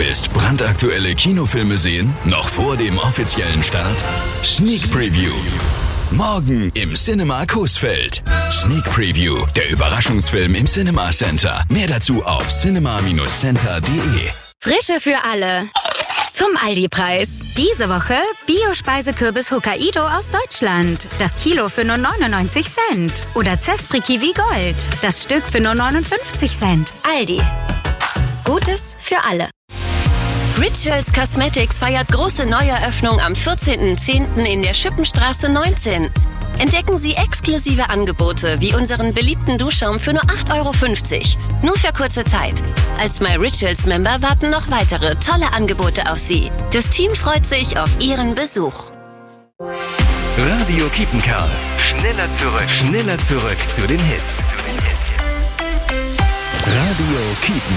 Willst brandaktuelle Kinofilme sehen? Noch vor dem offiziellen Start? Sneak Preview. Morgen im Cinema Coesfeld. Sneak Preview, der Überraschungsfilm im Cinema Center. Mehr dazu auf cinema-center.de. Frische für alle. Zum Aldi-Preis. Diese Woche Bio-Speisekürbis Hokkaido aus Deutschland. Das Kilo für nur 99 Cent. Oder Zespri Kiwi Gold. Das Stück für nur 59 Cent. Aldi. Gutes für alle. Rituals Cosmetics feiert große Neueröffnung am 14.10. in der Schippenstraße 19. Entdecken Sie exklusive Angebote wie unseren beliebten Duschschaum für nur 8,50 €. Nur für kurze Zeit. Als My Rituals Member warten noch weitere tolle Angebote auf Sie. Das Team freut sich auf Ihren Besuch. Radio Kiepenkerl. Schneller zurück zu den Hits. Radio Kiepen.